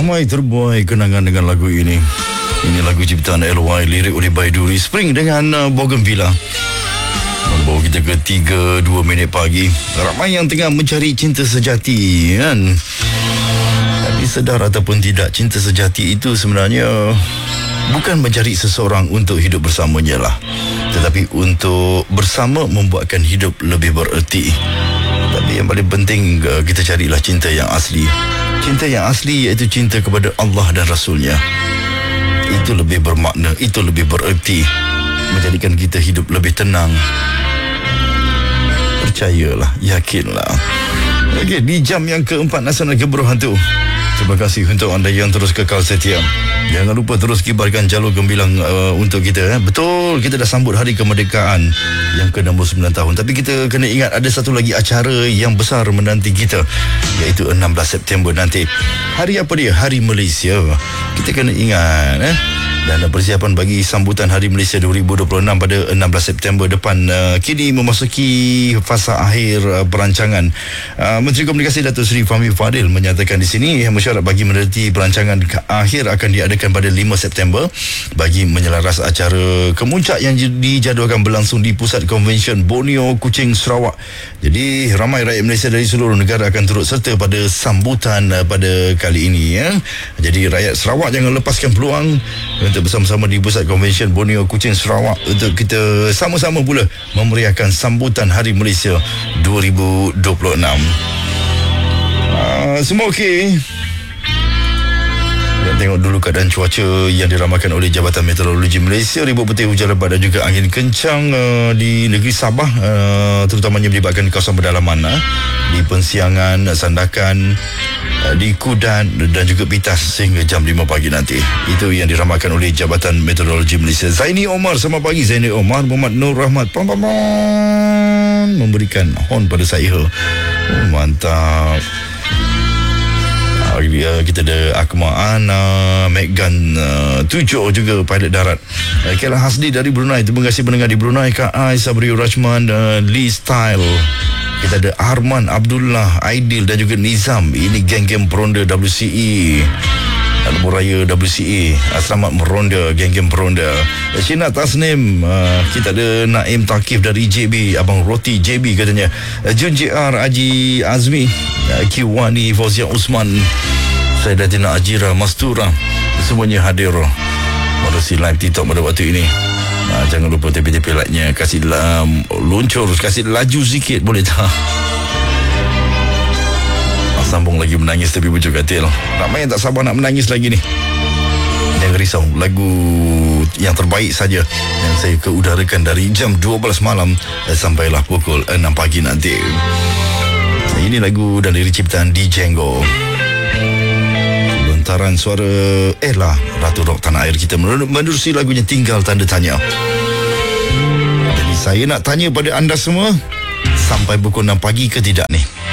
Ramai terbuai kenangan dengan lagu ini. Ini lagu ciptaan LY, lirik oleh Baiduri, Spring dengan Bougainvillea. Membawa kita ke 3:02 pagi. Ramai yang tengah mencari cinta sejati, kan? Tapi sedar ataupun tidak, cinta sejati itu sebenarnya bukan mencari seseorang untuk hidup bersamanya lah, tetapi untuk bersama membuatkan hidup lebih bererti. Tapi yang paling penting, kita carilah cinta yang asli. Cinta yang asli iaitu cinta kepada Allah dan Rasulnya. Itu lebih bermakna, itu lebih bererti, menjadikan kita hidup lebih tenang. Percayalah, yakinlah. Okey, di jam yang keempat Nasional Keburu Hantu. Terima kasih untuk anda yang terus kekal setia. Jangan lupa terus kibarkan jalur gembilang untuk kita. Betul, kita dah sambut Hari Kemerdekaan yang ke-69 tahun. Tapi kita kena ingat ada satu lagi acara yang besar menanti kita, iaitu 16 September nanti. Hari apa dia? Hari Malaysia. Kita kena ingat dan persiapan bagi sambutan Hari Malaysia 2026 pada 16 September depan kini memasuki fasa akhir perancangan. Menteri Komunikasi Datuk Seri Fahmi Fadil menyatakan di sini mesyuarat bagi meneliti perancangan akhir akan diadakan pada 5 September bagi menyelaras acara kemuncak yang dijadualkan berlangsung di Pusat Konvensyen Borneo, Kuching, Sarawak. Jadi ramai rakyat Malaysia dari seluruh negara akan turut serta pada sambutan pada kali ini. Jadi rakyat Sarawak jangan lepaskan peluang untuk bersama-sama di Pusat Konvensyen Borneo, Kuching, Sarawak untuk kita sama-sama pula memeriahkan sambutan Hari Malaysia 2026. Semua okey? Dan tengok dulu keadaan cuaca yang diramalkan oleh Jabatan Meteorologi Malaysia. Ribut putih, hujan lebat dan juga angin kencang di negeri Sabah, terutamanya melibatkan kawasan pedalaman di Pensiangan, Sandakan, di Kudan dan juga Pitas sehingga jam 5 pagi nanti. Itu yang diramalkan oleh Jabatan Meteorologi Malaysia. Zaini Omar, selamat pagi Zaini Omar. Muhammad Nur Rahmat memberikan horn pada saya. Mantap. Kita ada Akmal Ana, Megan 7 juga pilot darat. Kela Hasdi dari Brunei, terima kasih pendengar di Brunei. Kak Ai, Sabri Rajman, Lee Style. Kita ada Arman, Abdullah, Aidil dan juga Nizam. Ini geng-geng peronda WCE, Lebuh Raya WCE. Selamat meronda, geng-geng peronda. Cina Tasnim, kita ada Naim Takif dari JB, Abang Roti JB katanya. Jun JR, Haji Azmi, Kiwani, Fauzia Usman, Saidatina Ajira, Mastura, semuanya hadir melalui live TikTok pada waktu ini. Jangan lupa tepi-tepi like-nya, kasih luncur, kasih laju sikit, boleh tak? Sambung lagi menangis tapi bujuk katil. Ramai yang tak sabar nak menangis lagi ni. Jangan risau, lagu yang terbaik saja yang saya keudarakan dari jam 12 malam sampailah pukul 6 pagi nanti. Ini lagu dan lirik ciptaan DJ Jenggo. Lontaran suara Ella, Ratu Rock Tanah Air kita menerusi lagunya Tinggal Tanda Tanya. Jadi saya nak tanya pada anda semua, sampai pukul 6 pagi ke tidak ni?